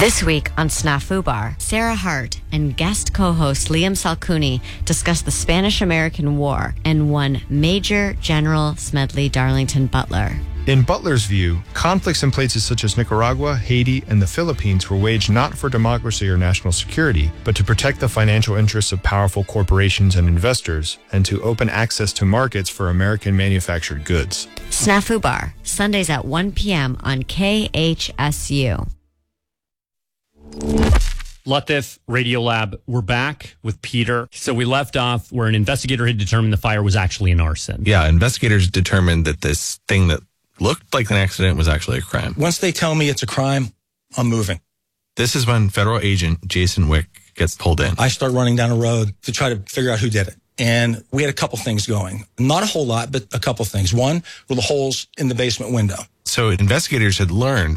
This week on Snafu Bar, Sarah Hart and guest co-host Liam Salcuni discuss the Spanish-American War and one Major General Smedley Darlington Butler. In Butler's view, conflicts in places such as Nicaragua, Haiti, and the Philippines were waged not for democracy or national security, but to protect the financial interests of powerful corporations and investors, and to open access to markets for American manufactured goods. Snafu Bar, Sundays at 1 p.m. on KHSU. Latif Radiolab, we're back with Peter. So we left off where an investigator had determined the fire was actually an arson. Yeah, investigators determined that this thing that looked like an accident was actually a crime. Once they tell me it's a crime, I'm moving. This is when federal agent Jason Wick gets pulled in. I start running down a road to try to figure out who did it. And we had a couple things going. Not a whole lot, but a couple things. One were the holes in the basement window. So investigators had learned